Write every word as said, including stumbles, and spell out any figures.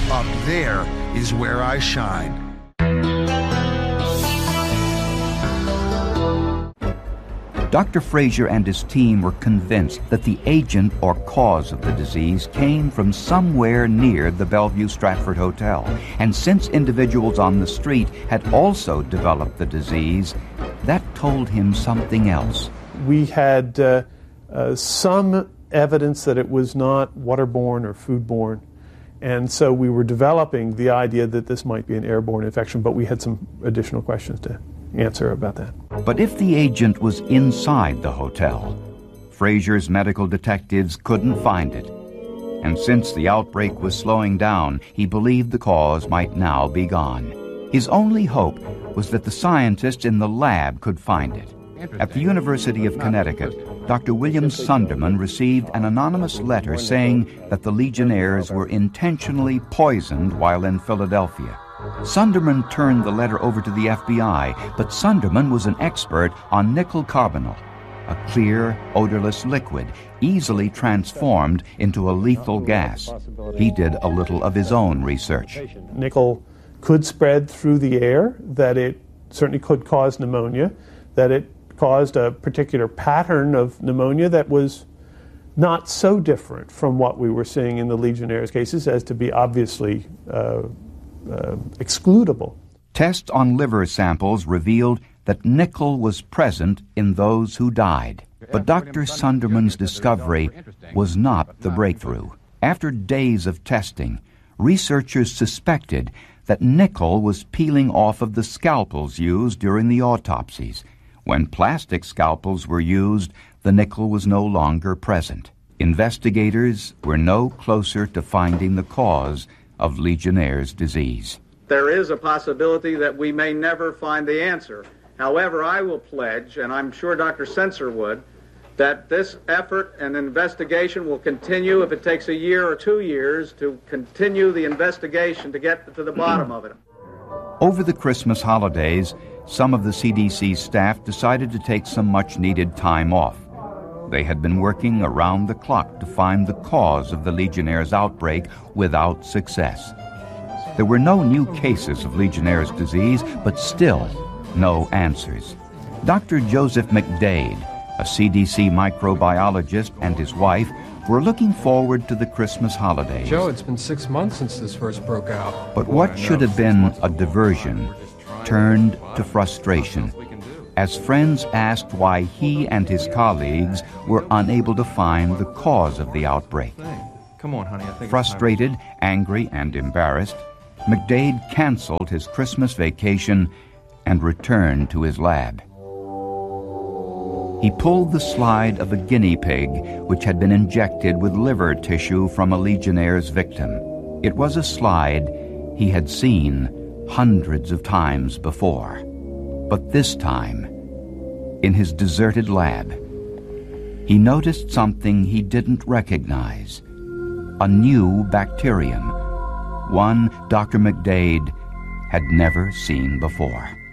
Up there is where I shine. Doctor Frazier and his team were convinced that the agent or cause of the disease came from somewhere near the Bellevue Stratford Hotel. And since individuals on the street had also developed the disease, that told him something else. We had uh, uh, some evidence that it was not waterborne or foodborne. And so we were developing the idea that this might be an airborne infection, but we had some additional questions to answer about that. But if the agent was inside the hotel, Frazier's medical detectives couldn't find it. And since the outbreak was slowing down, he believed the cause might now be gone. His only hope was that the scientists in the lab could find it. At the University of Connecticut, Doctor William Sunderman received an anonymous letter saying that the Legionnaires were intentionally poisoned while in Philadelphia. Sunderman turned the letter over to the F B I, but Sunderman was an expert on nickel carbonyl, a clear, odorless liquid easily transformed into a lethal gas. He did a little of his own research. Nickel could spread through the air, that it certainly could cause pneumonia, that it caused a particular pattern of pneumonia that was not so different from what we were seeing in the Legionnaires' cases as to be obviously uh, uh, excludable. Tests on liver samples revealed that nickel was present in those who died. But Doctor Sunderman's discovery was not the breakthrough. After days of testing, researchers suspected that nickel was peeling off of the scalpels used during the autopsies. When plastic scalpels were used, the nickel was no longer present. Investigators were no closer to finding the cause of Legionnaire's disease. There is a possibility that we may never find the answer. However, I will pledge, and I'm sure Doctor Sensor would, that this effort and investigation will continue if it takes a year or two years to continue the investigation to get to the bottom of it. Over the Christmas holidays, some of the C D C staff decided to take some much-needed time off. They had been working around the clock to find the cause of the Legionnaire's outbreak without success. There were no new cases of Legionnaire's disease, but still no answers. Doctor Joseph McDade, a C D C microbiologist, and his wife were looking forward to the Christmas holidays. Joe, it's been six months since this first broke out. But what should have been a diversion turned to frustration as friends asked why he and his colleagues were unable to find the cause of the outbreak. Come on, honey. I think Frustrated, angry, and embarrassed, McDade canceled his Christmas vacation and returned to his lab. He pulled the slide of a guinea pig which had been injected with liver tissue from a Legionnaire's victim. It was a slide he had seen hundreds of times before. But this time, in his deserted lab, he noticed something he didn't recognize. A new bacterium, one Doctor McDade had never seen before.